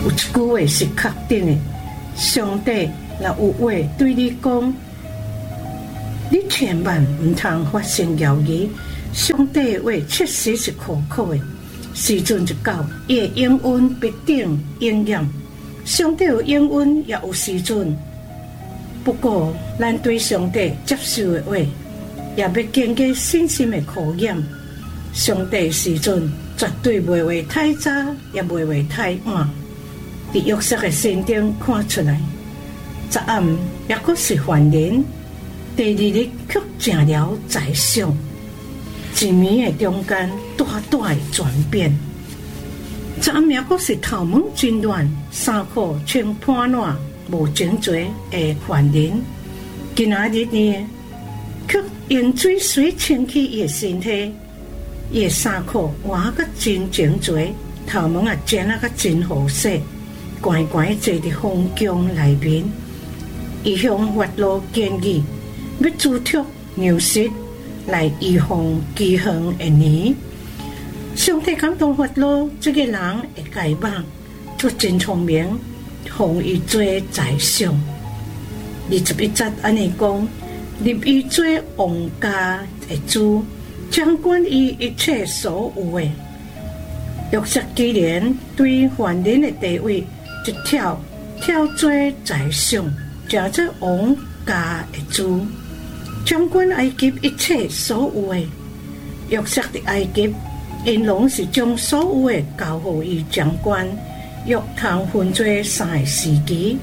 有一句话是确定的，上帝若有话对你讲，你千万唔通发生犹豫。上帝的话确实是可靠的，时阵一到，伊的应允必定应验。上帝有应允，也有时阵。不过，咱对上帝接受的话，也要经过信心的考验。上帝时阵绝对袂话太早，也袂话太晚。伫约瑟的身顶看出来，昨暗也阁是凡人，第二日却成了宰相。一暝的中间，大大的转变。昨暗也阁是头毛真乱，衫裤穿破烂，无整齐的凡人。今仔日呢，却用水水清洗伊的身体，伊的衫裤换甲真整齐，头毛也剪啊甲真好势。乖乖坐伫皇宫内面，伊向法老建议，要租托牛食来预防饥荒的年。上帝感动法老，这个人会改梦，却真聪明，封伊做宰相。21节安尼讲，立伊做王家的主，掌管伊一切所有的。约瑟既然对凡人的地位一跳做宰相，成做王家的主，掌管埃及一切所有的。约瑟的埃及，因拢是将所有的交互伊掌管，约通分做3个时期。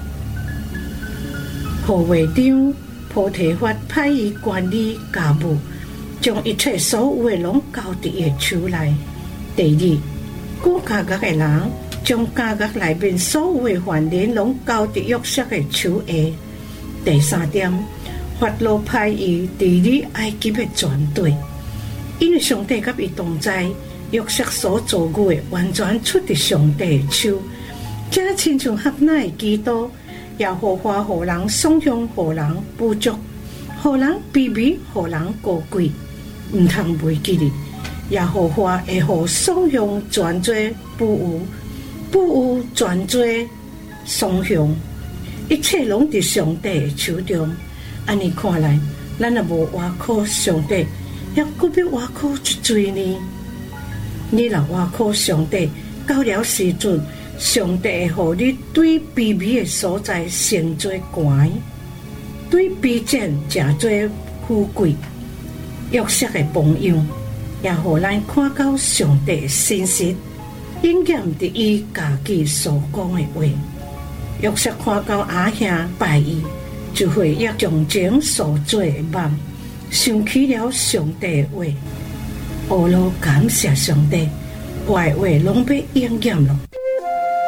护卫长波提法派伊管理家务，将一切所有的拢交伫伊的手内。第二，顾家业的人将家业内面所有的凡人拢交伫约瑟的手下。第三点，法老派伊治理埃及的全队，因为上帝甲伊同在，约瑟所做的完全出伫上帝的手，这亲像合乃的基督，耶和华互人颂扬，互人补足，互人卑微，互人高贵，唔通袂记哩。耶和华会互颂扬全做不有全做颂扬，一切拢伫上帝的手中。安尼看来，咱也无挖苦上帝，也搁要挖苦一嘴呢。你若挖苦上帝，到了时阵，上帝会互你对卑微的所在升做悬，对卑贱诚做富贵。约瑟的榜样，也互咱看到上帝的信实，应验伫伊家己所讲的话。约瑟看到阿兄拜伊，就会也从前所做的梦，想起了上帝的话，乌罗感谢上帝，话拢要应验了。